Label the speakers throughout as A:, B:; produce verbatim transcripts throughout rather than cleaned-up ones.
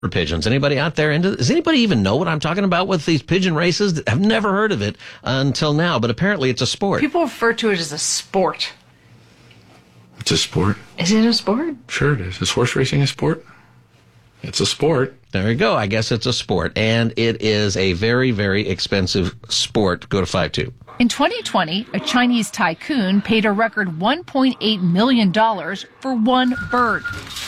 A: Pigeons. Anybody out there into? Does anybody even know what I'm talking about with these pigeon races? I've never heard of it until now, but apparently it's a sport.
B: People refer to it as a sport.
C: It's a sport.
B: Is it a sport?
C: Sure it is. Is horse racing a sport? It's a sport.
A: There you go. I guess it's a sport, and it is a very, very expensive sport. Go to five two.
B: In twenty twenty, a Chinese tycoon paid a record one point eight million dollars for one bird.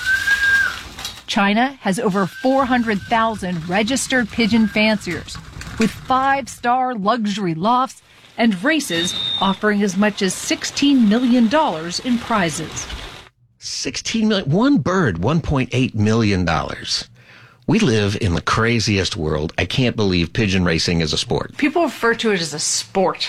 B: China has over four hundred thousand registered pigeon fanciers, with five-star luxury lofts and races offering as much as sixteen million dollars in prizes.
A: sixteen million dollars. One bird, one point eight million dollars. We live in the craziest world. I can't believe pigeon racing is a sport.
B: People refer to it as a sport.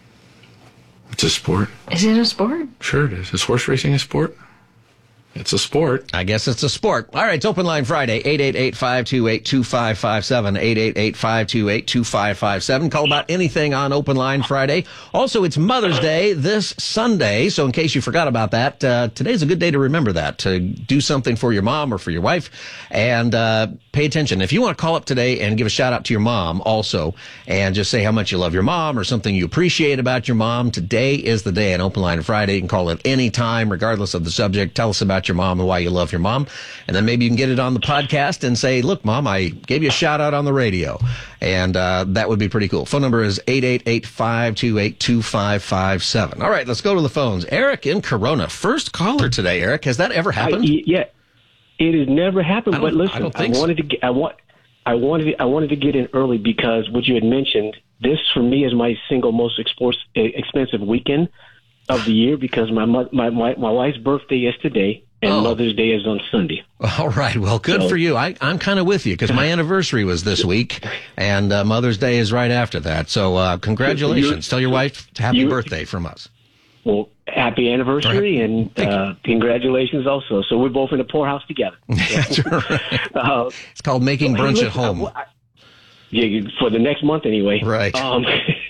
C: It's a sport.
B: Is it a sport?
C: Sure it is. Is horse racing a sport? It's a sport.
A: I guess it's a sport. All right, it's Open Line Friday, eight eight eight, five two eight, two five five seven, eight eight eight, five two eight, two five five seven. Call about anything on Open Line Friday. Also, it's Mother's Day this Sunday, so in case you forgot about that, uh, today's a good day to remember that, to do something for your mom or for your wife, and uh, pay attention. If you want to call up today and give a shout-out to your mom also, and just say how much you love your mom or something you appreciate about your mom, today is the day on Open Line Friday. You can call at any time, regardless of the subject. Tell us about your mom and why you love your mom. And then maybe you can get it on the podcast and say, look, Mom, I gave you a shout out on the radio. And uh, that would be pretty cool. Phone number is eight eight eight, five two eight, two five five seven. All right, let's go to the phones. Eric in Corona. First caller today, Eric. Has that ever happened?
D: I, yeah, it has never happened. But listen,
A: I, don't
D: I
A: think
D: wanted
A: so.
D: to get, I want I wanted to, I wanted to get in early because what you had mentioned, this for me is my single most expos- expensive weekend of the year because my my my, my wife's birthday is today. And
A: oh.
D: Mother's Day is on Sunday.
A: All right. Well, good so, for you. I, I'm kind of with you because my anniversary was this week, and uh, Mother's Day is right after that. So uh, congratulations. Tell your wife happy birthday from us.
D: Well, happy anniversary,
A: right.
D: and uh, congratulations also. So we're both in the poorhouse together.
A: That's right. uh, it's called making brunch
D: listen,
A: at home.
D: I, I, yeah, for the next month anyway.
A: Right.
D: Um,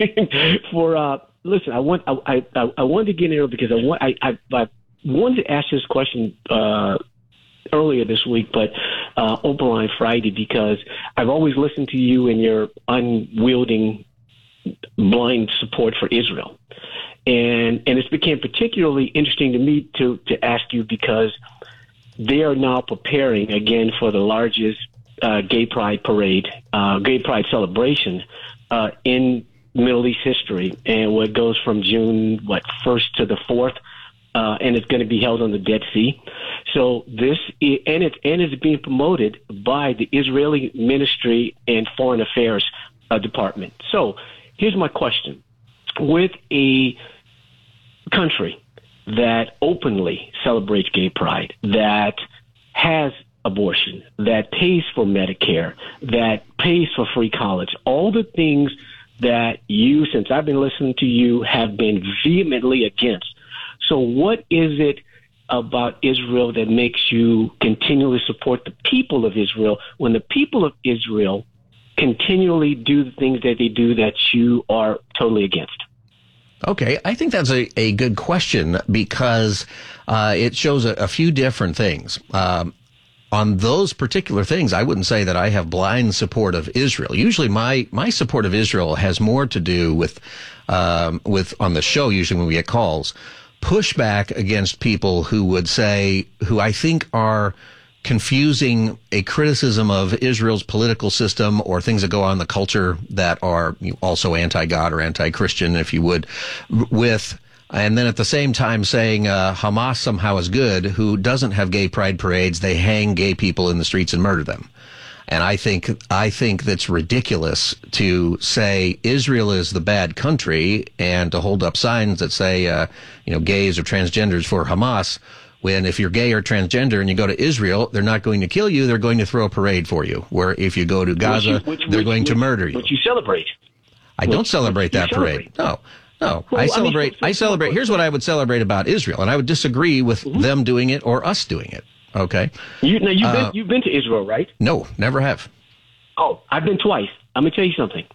D: for uh, listen, I want I, I I wanted to get in here because I want I I. I wanted to ask this question uh, earlier this week, but uh, Open Line Friday, because I've always listened to you and your unwielding, blind support for Israel. And and it's become particularly interesting to me to, to ask you because they are now preparing again for the largest uh, gay pride parade, uh, gay pride celebration uh, in Middle East history, and what goes from June, what, first to the fourth. Uh, and it's going to be held on the Dead Sea. So this, is, and it and it's being promoted by the Israeli Ministry and Foreign Affairs uh, Department. So here's my question: with a country that openly celebrates gay pride, that has abortion, that pays for Medicare, that pays for free college, all the things that you, since I've been listening to you, have been vehemently against. So what is it about Israel that makes you continually support the people of Israel when the people of Israel continually do the things that they do that you are totally against?
A: Okay, I think that's a, a good question because uh, it shows a, a few different things. Um, on those particular things, I wouldn't say that I have blind support of Israel. Usually my, my support of Israel has more to do with, um, with on the show, usually when we get calls, pushback against people who would say, who I think are confusing a criticism of Israel's political system or things that go on in the culture that are also anti-God or anti-Christian, if you would, with, and then at the same time saying uh, Hamas somehow is good, who doesn't have gay pride parades, they hang gay people in the streets and murder them. And I think I think that's ridiculous to say Israel is the bad country and to hold up signs that say, uh, you know, gays or transgenders for Hamas, when if you're gay or transgender and you go to Israel, they're not going to kill you, they're going to throw a parade for you. Where if you go to Gaza, which you, which, they're which, going which, to murder you.
D: Which you celebrate.
A: I don't celebrate that parade. No. No, well, I celebrate, I, mean, so, so, I celebrate, here's what I would celebrate about Israel, and I would disagree with mm-hmm. them doing it or us doing it. Okay.
D: You, now you've, uh, been, you've been to Israel, right?
A: No, never have.
D: Oh, I've been twice. I'm going to tell you something.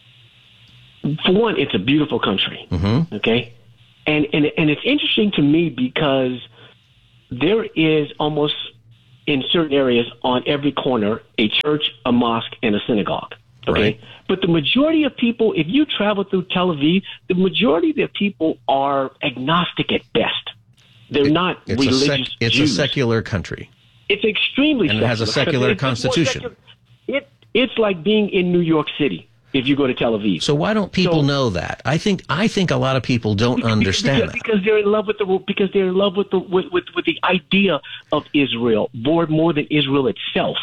D: For one, it's a beautiful country.
A: Mm-hmm.
D: Okay. And, and, and it's interesting to me because there is almost in certain areas on every corner a church, a mosque, and a synagogue. Okay,
A: right.
D: But the majority of people, if you travel through Tel Aviv, the majority of the people are agnostic at best. They're
A: it,
D: not
A: it's
D: religious
A: a sec- It's
D: Jews.
A: a secular country.
D: It's extremely
A: and it
D: secular.
A: has a secular
D: it's
A: constitution.
D: Secular. It, it's like being in New York City if you go to Tel Aviv.
A: So why don't people
D: so,
A: know that? I think I think a lot of people don't
D: because,
A: understand
D: because,
A: that.
D: because they're in love with the because they're in love with the with, with, with the idea of Israel more more than Israel itself.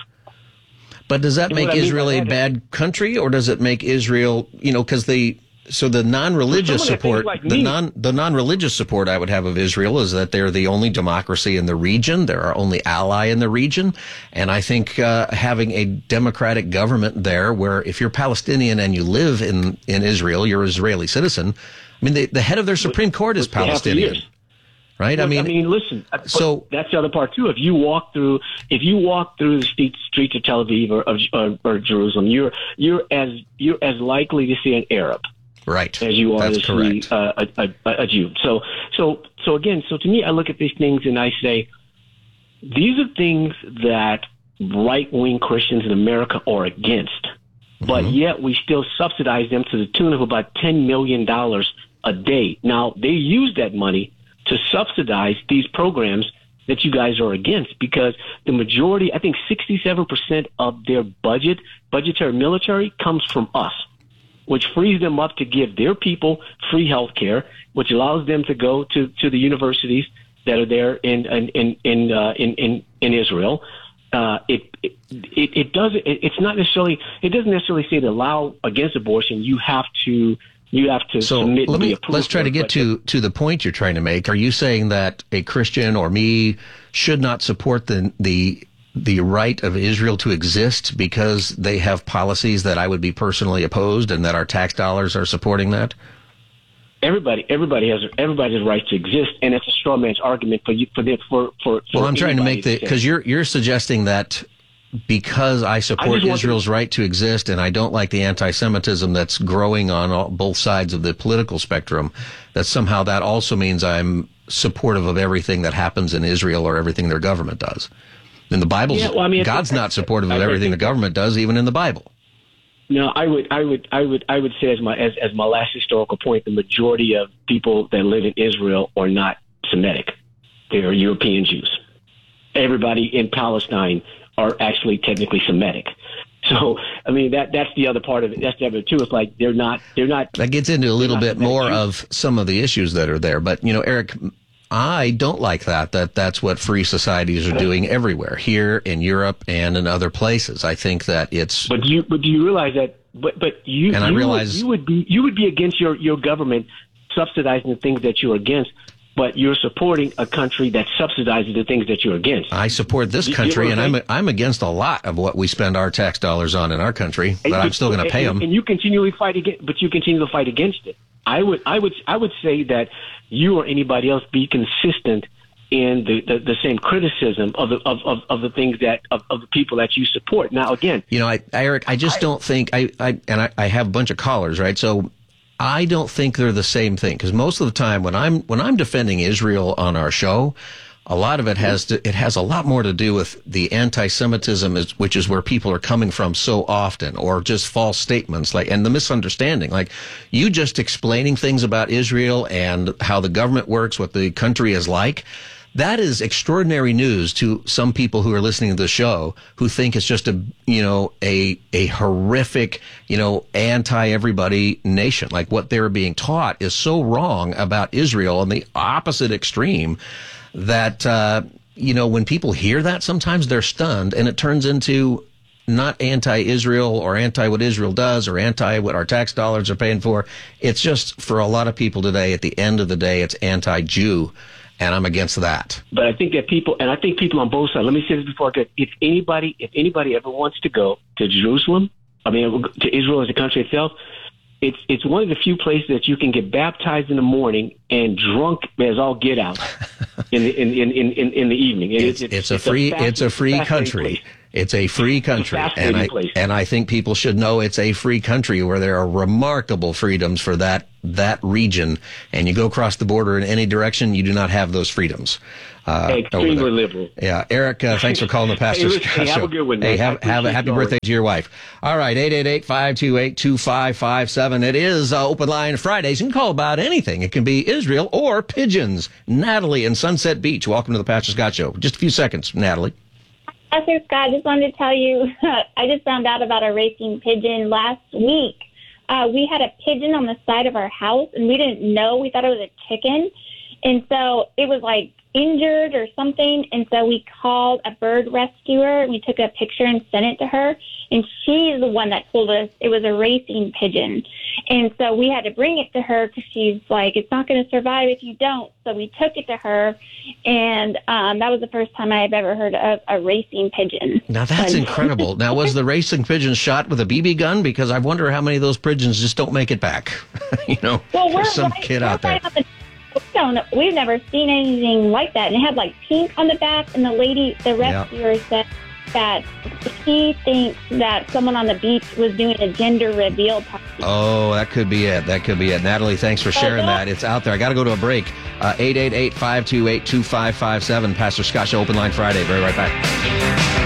A: But does that
D: You know
A: make
D: what I mean
A: Israel
D: by
A: a
D: that?
A: bad country, or does it make Israel, you know, because they, so the non-religious
D: For someone that
A: support,
D: thinks like
A: the
D: me-
A: non, the non-religious support I would have of Israel is that they're the only democracy in the region, they're our only ally in the region, and I think uh, having a democratic government there, where if you're Palestinian and you live in in Israel, you're an Israeli citizen. I mean, they, the head of their Supreme Court is
D: Which they have for
A: Palestinian,
D: years.
A: right?
D: Look,
A: I mean,
D: I mean, listen. but
A: so-
D: that's the other part too. If you walk through, if you walk through the streets, streets of Tel Aviv or, or, or Jerusalem, you're you're as you're as likely to see an Arab
A: right?
D: as you are
A: That's
D: to
A: correct.
D: see uh, a, a, a Jew. So so so again, so to me, I look at these things and I say, these are things that right wing Christians in America are against, but
A: Mm-hmm.
D: yet we still subsidize them to the tune of about ten million dollars a day. Now they use that money to subsidize these programs that you guys are against, because the majority, I think sixty-seven percent of their budget, budgetary military, comes from us, which frees them up to give their people free health care, which allows them to go to, to the universities that are there in in in in uh, in, in, in Israel. Uh, it, it it it doesn't. It, it's not necessarily. It doesn't necessarily say to allow against abortion. You have to. You have to
A: So
D: submit.
A: let
D: and be
A: me
D: approved
A: let's try
D: for
A: to
D: it,
A: get
D: but-
A: to to the point you're trying to make. Are you saying that a Christian or me should not support the the the right of Israel to exist because they have policies that I would be personally opposed, and that our tax dollars are supporting that?
D: Everybody, everybody has everybody has a right to exist, and it's a straw man's argument for you for the, for for.
A: Well,
D: for
A: I'm trying to
D: anybody
A: make the
D: say-
A: because you're you're suggesting that because I support
D: I just want
A: Israel's
D: to-
A: right to exist, and I don't like the anti-Semitism that's growing on all, both sides of the political spectrum, that somehow that also means I'm supportive of everything that happens in Israel or everything their government does. In the Bible,
D: Yeah, well, I mean, I
A: God's
D: think-
A: not supportive
D: I-
A: of
D: I
A: everything
D: think-
A: the government does, even in the Bible.
D: No, I would, I would, I would, I would say as my as, as my last historical point, the majority of people that live in Israel are not Semitic; they are European Jews. Everybody in Palestine are actually technically Semitic. So, I mean, that that's the other part of it. That's the other too. It's like they're not, they're not.
A: That gets into a little
D: not
A: bit
D: Semitic
A: more
D: Jews.
A: of some of the issues that are there. But, you know, Eric, I don't like that, that that's what free societies are doing everywhere, here in Europe and in other places. I think that it's...
D: But do you, but do you realize that? But but you,
A: And I
D: you,
A: realize-
D: would, you would be you would be against your, your government subsidizing the things that you're against, but you're supporting a country that subsidizes the things that you're against.
A: I support this
D: You- you
A: country,
D: know
A: and
D: what I'm
A: I'm I'm against a lot of what we spend our tax dollars on in our country, but
D: And
A: I'm
D: you-
A: still going to pay
D: and-
A: them.
D: And you continually fight against, but you continue to fight against it. I would, I would, I would say that you or anybody else be consistent in the, the, the same criticism of the of, of, of the things that of, of the people that you support. Now, again,
A: You know, I, Eric, I just don't think I, I and I, I have a bunch of callers, right? So I don't think they're the same thing, because most of the time when I'm when I'm defending Israel on our show, a lot of it has to it has a lot more to do with the anti-Semitism, is, which is where people are coming from so often, or just false statements, like, and the misunderstanding, like you just explaining things about Israel and how the government works, what the country is like. That is extraordinary news to some people who are listening to the show, who think it's just a, you know, a, a horrific, you know, anti-everybody nation. Like what they're being taught is so wrong about Israel on the opposite extreme that, uh, you know, when people hear that, sometimes they're stunned, and it turns into not anti-Israel or anti what Israel does or anti what our tax dollars are paying for. It's just, for a lot of people today, at the end of the day, it's anti-Jew. And I'm against that.
D: but I think that people, and I think people on both sides. Let me say this before I get. If anybody, if anybody ever wants to go to Jerusalem, I mean, to Israel as a country itself, it's it's one of the few places that you can get baptized in the morning and drunk as all get out in the in in in, in, in the evening. It-
A: It's, it's a free, it's a free
D: fascinating
A: country.
D: place.
A: It's a free country, and
D: fascinating
A: I
D: place.
A: and I think people should know it's a free country where there are remarkable freedoms for that that region. And you go across the border in any direction, you do not have those freedoms. Uh,
D: Extremely liberal.
A: Yeah, Eric, uh, thanks for calling the Pastor
D: hey,
A: Scott
D: hey,
A: Show.
D: Have a good one.
A: Hey, have, have a happy birthday to your wife. All right, eight eight eight, five two eight, two five five seven. It is uh, Open Line Fridays. You can call about anything. It can be Israel or pigeons. Natalie in Sunset Beach. Welcome to the Pastor Scott Show. Just a few seconds, Natalie.
E: Pastor Scott, I just wanted to tell you, I just found out about a racing pigeon last week. Uh, we had a pigeon on the side of our house, and we didn't know. We thought it was a chicken. And so it was like injured or something. And so we called a bird rescuer. We took a picture and sent it to her. And she's the one that told us it was a racing pigeon. And so we had to bring it to her because she's like, it's not going to survive if you don't. So we took it to her. And um, that was the first time I have ever heard of a racing pigeon.
A: Now, that's
E: but,
A: incredible. Now, was the racing pigeon shot with a B B gun? Because I wonder how many of those pigeons just don't make it back. you know,
E: well, we're
A: there's some
E: right,
A: kid
E: we're
A: out there.
E: Right on the, we don't, we've never seen anything like that. And it had like pink on the back. And the lady, the rescuer yeah. said that she thinks that someone on the beach was doing a gender reveal party.
A: Oh, that could be it. That could be it. Natalie, thanks for sharing that. It's out there. I got to go to a break. Uh, eight eight eight, five two eight, two five five seven. Pastor Scott Show, Open Line Friday. Be right back.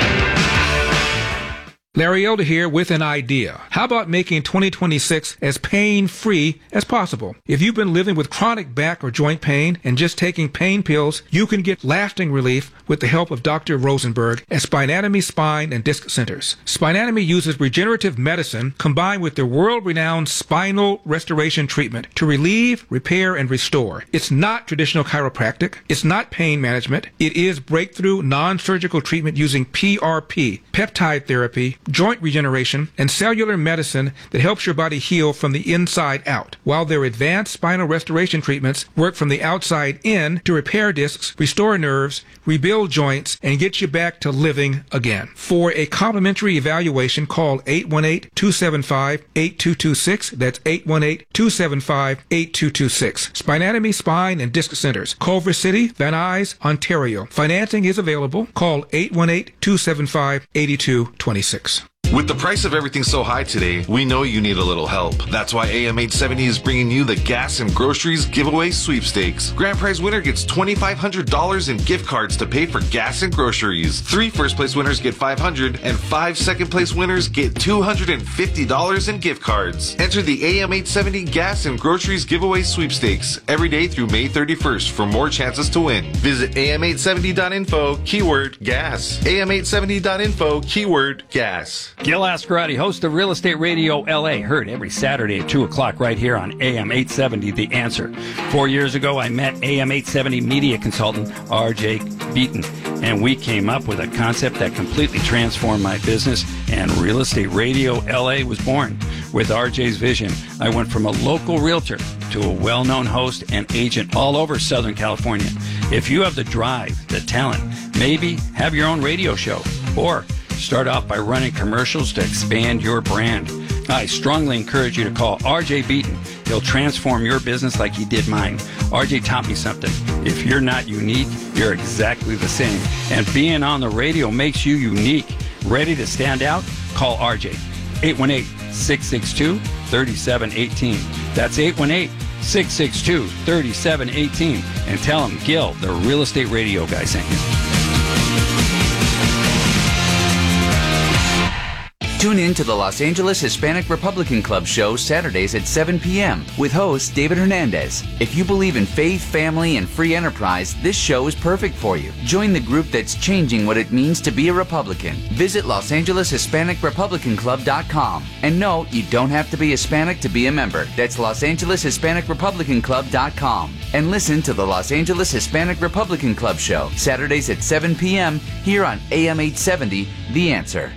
F: Larry Elder here with an idea. How about making twenty twenty-six as pain-free as possible? If you've been living with chronic back or joint pain and just taking pain pills, you can get lasting relief with the help of Doctor Rosenberg at Spinatomy Spine and Disc Centers. Spinatomy uses regenerative medicine combined with their world-renowned spinal restoration treatment to relieve, repair, and restore. It's not traditional chiropractic. It's not pain management. It is breakthrough non-surgical treatment using P R P, peptide therapy, joint regeneration, and cellular medicine that helps your body heal from the inside out, while their advanced spinal restoration treatments work from the outside in to repair discs, restore nerves, rebuild joints, and get you back to living again. For a complimentary evaluation, call eight one eight, two seven five, eight two two six. That's eight one eight, two seven five, eight two two six. Spinatomy Spine and Disc Centers, Culver City, Van Nuys, Ontario. Financing is available. Call eight one eight, two seven five, eight two two six.
G: With the price of everything so high today, we know you need a little help. That's why A M eight seventy is bringing you the Gas and Groceries Giveaway Sweepstakes. Grand prize winner gets two thousand five hundred dollars in gift cards to pay for gas and groceries. Three first place winners get five hundred dollars, and five second place winners get two hundred fifty dollars in gift cards. Enter the A M eight seventy Gas and Groceries Giveaway Sweepstakes every day through May thirty-first for more chances to win. Visit A M eight seventy dot info, keyword gas. A M eight seventy dot info, keyword gas.
H: Gil Ascarati, host of Real Estate Radio L A, heard every Saturday at two o'clock right here on A M eight seventy, The Answer. Four years ago, I met A M eight seventy media consultant R J Beaton, and we came up with a concept that completely transformed my business, and Real Estate Radio L A was born. With R J's vision, I went from a local realtor to a well-known host and agent all over Southern California. If you have the drive, the talent, maybe have your own radio show, or start off by running commercials to expand your brand, I strongly encourage you to call R J Beaton. He'll transform your business like he did mine. R J taught me something. If you're not unique, you're exactly the same. And being on the radio makes you unique. Ready to stand out? Call R J. eight one eight, six six two, three seven one eight. That's eight one eight, six six two, three seven one eight. And tell him Gil, the Real Estate Radio guy, sent you.
I: Tune in to the Los Angeles Hispanic Republican Club show Saturdays at seven p.m. with host David Hernandez. If you believe in faith, family, and free enterprise, this show is perfect for you. Join the group that's changing what it means to be a Republican. Visit Los Angeles Hispanic Republican Club dot com. And no, you don't have to be Hispanic to be a member. That's Los Angeles Hispanic Republican Club dot com. And listen to the Los Angeles Hispanic Republican Club show Saturdays at seven p.m. here on A M eight seventy, The Answer.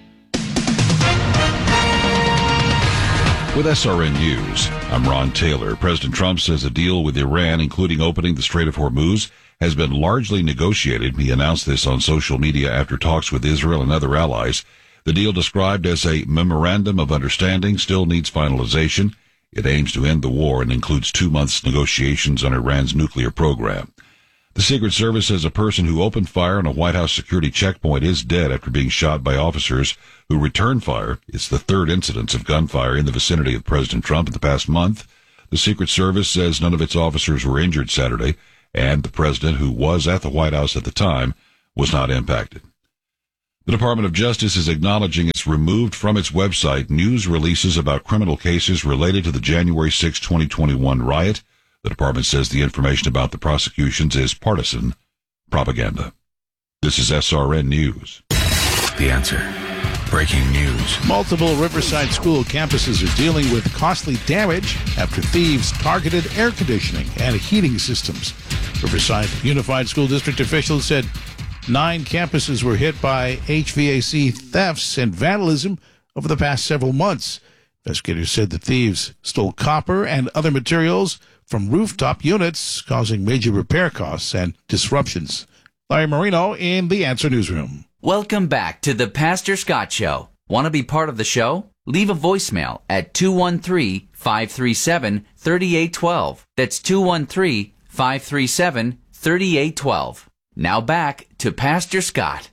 J: With S R N News, I'm Ron Taylor. President Trump says a deal with Iran, including opening the Strait of Hormuz, has been largely negotiated. He announced this on social media after talks with Israel and other allies. The deal, described as a memorandum of understanding, still needs finalization. It aims to end the war and includes two months' negotiations on Iran's nuclear program. The Secret Service says a person who opened fire on a White House security checkpoint is dead after being shot by officers who returned fire. It's the third incidence of gunfire in the vicinity of President Trump in the past month. The Secret Service says none of its officers were injured Saturday and the president, who was at the White House at the time, was not impacted. The Department of Justice is acknowledging it's removed from its website news releases about criminal cases related to the January sixth, twenty twenty-one riot. The department says the information about the prosecutions is partisan propaganda. This is S R N News.
K: The Answer. Breaking news.
L: Multiple Riverside School campuses are dealing with costly damage after thieves targeted air conditioning and heating systems. Riverside Unified School District officials said nine campuses were hit by H V A C thefts and vandalism over the past several months. Investigators said the thieves stole copper and other materials from rooftop units, causing major repair costs and disruptions. Larry Marino in the Answer Newsroom.
I: Welcome back to the Pastor Scott Show. Want to be part of the show? Leave a voicemail at two one three, five three seven, three eight one two. That's two one three, five three seven, three eight one two. Now back to Pastor Scott.